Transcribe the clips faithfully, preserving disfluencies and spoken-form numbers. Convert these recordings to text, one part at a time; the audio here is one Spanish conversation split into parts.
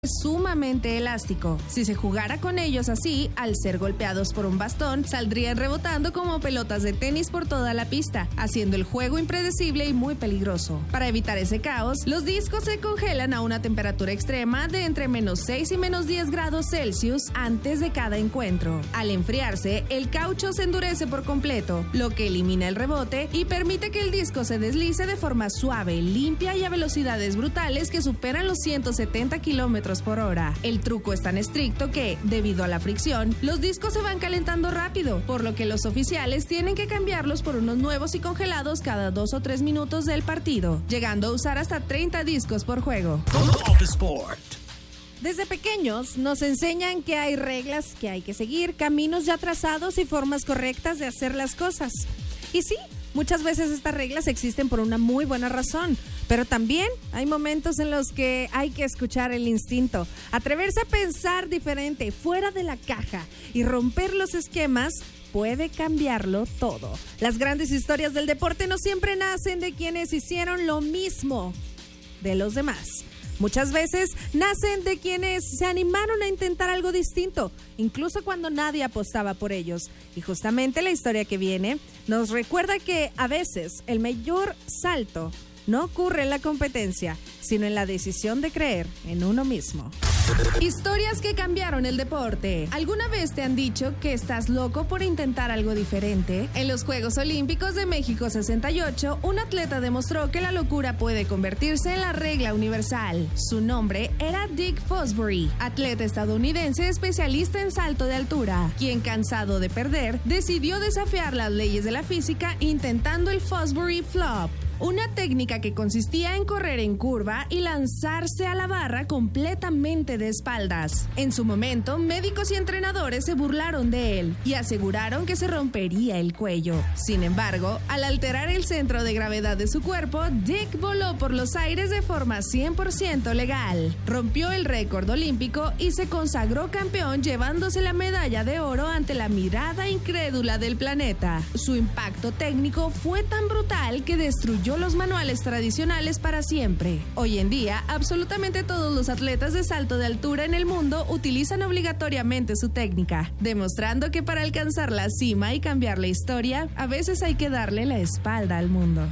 sumamente elástico. Si se jugara con ellos así, al ser golpeados por un bastón, saldrían rebotando como pelotas de tenis por toda la pista, haciendo el juego impredecible y muy peligroso. Para evitar ese caos, los discos se congelan a una temperatura extrema de entre menos seis y menos diez grados Celsius antes de cada encuentro. Al enfriarse, el caucho se endurece por completo, lo que elimina el rebote y permite que el disco se deslice de forma suave, limpia y a velocidades brutales que superan los ciento setenta kilómetros por hora. El truco es tan estricto que, debido a la fricción, los discos se van calentando rápido, por lo que los oficiales tienen que cambiarlos por unos nuevos y congelados cada dos o tres minutos del partido, llegando a usar hasta treinta discos por juego. Top Sport. Desde pequeños nos enseñan que hay reglas que hay que seguir, caminos ya trazados y formas correctas de hacer las cosas. Y sí, muchas veces estas reglas existen por una muy buena razón, pero también hay momentos en los que hay que escuchar el instinto, atreverse a pensar diferente, fuera de la caja y romper los esquemas puede cambiarlo todo. Las grandes historias del deporte no siempre nacen de quienes hicieron lo mismo de los demás. Muchas veces nacen de quienes se animaron a intentar algo distinto, incluso cuando nadie apostaba por ellos. Y justamente la historia que viene nos recuerda que a veces el mayor salto no ocurre en la competencia, sino en la decisión de creer en uno mismo. Historias que cambiaron el deporte. ¿Alguna vez te han dicho que estás loco por intentar algo diferente? En los Juegos Olímpicos de México sesenta y ocho, un atleta demostró que la locura puede convertirse en la regla universal. Su nombre era Dick Fosbury, atleta estadounidense especialista en salto de altura, quien, cansado de perder, decidió desafiar las leyes de la física intentando el Fosbury Flop, una técnica que consistía en correr en curva y lanzarse a la barra completamente de espaldas. En su momento, médicos y entrenadores se burlaron de él y aseguraron que se rompería el cuello. Sin embargo, al alterar el centro de gravedad de su cuerpo, Dick voló por los aires de forma cien por ciento legal. Rompió el récord olímpico y se consagró campeón llevándose la medalla de oro ante la mirada incrédula del planeta. Su impacto técnico fue tan brutal que destruyó los manuales tradicionales para siempre. Hoy en día, absolutamente todos los atletas de salto de altura en el mundo utilizan obligatoriamente su técnica, demostrando que para alcanzar la cima y cambiar la historia, a veces hay que darle la espalda al mundo.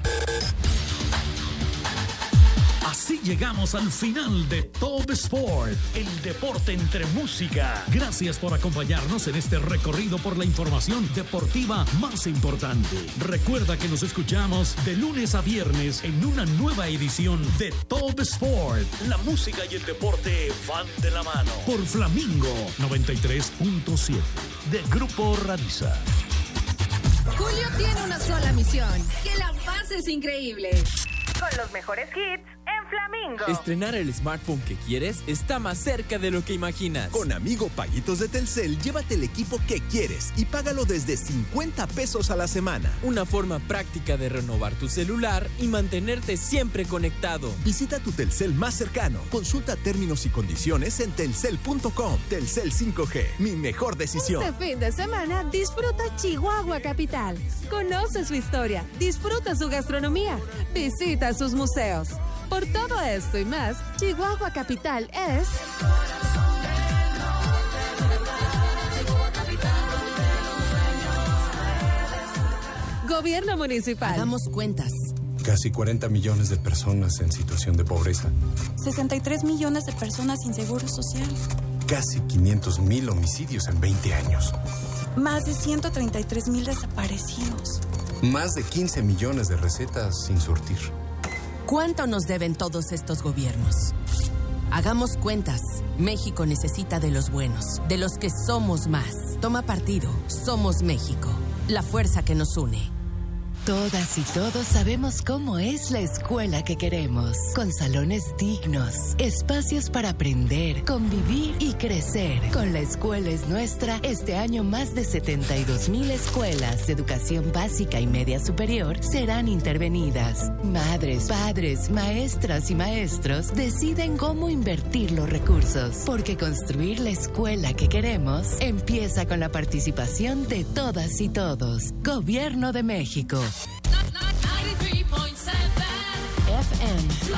Así llegamos al final de Top Sport, el deporte entre música. Gracias por acompañarnos en este recorrido por la información deportiva más importante. Recuerda que nos escuchamos de lunes a viernes en una nueva edición de Top Sport. La música y el deporte van de la mano. Por Flamingo noventa y tres punto siete de Grupo Radiza. Julio tiene una sola misión: que la pases increíble. Con los mejores hits en Flamingo. Estrenar el smartphone que quieres está más cerca de lo que imaginas. Con Amigo Paguitos de Telcel, llévate el equipo que quieres y págalo desde cincuenta pesos a la semana. Una forma práctica de renovar tu celular y mantenerte siempre conectado. Visita tu Telcel más cercano. Consulta términos y condiciones en telcel punto com. Telcel cinco G, mi mejor decisión. Este fin de semana disfruta Chihuahua Capital. Conoce su historia, disfruta su gastronomía, visita sus museos. Por todo esto y más, Chihuahua Capital es... Gobierno Municipal. Hagamos cuentas. Casi cuarenta millones de personas en situación de pobreza. sesenta y tres millones de personas sin seguro social. Casi quinientos mil homicidios en veinte años. Más de ciento treinta y tres mil desaparecidos. Más de quince millones de recetas sin surtir. ¿Cuánto nos deben todos estos gobiernos? Hagamos cuentas. México necesita de los buenos, de los que somos más. Toma partido. Somos México. La fuerza que nos une. Todas y todos sabemos cómo es la escuela que queremos, con salones dignos, espacios para aprender, convivir y crecer. Con La Escuela es Nuestra, este año más de setenta y dos mil escuelas de educación básica y media superior serán intervenidas. Madres, padres, maestras y maestros deciden cómo invertir los recursos, porque construir la escuela que queremos empieza con la participación de todas y todos. Gobierno de México. F M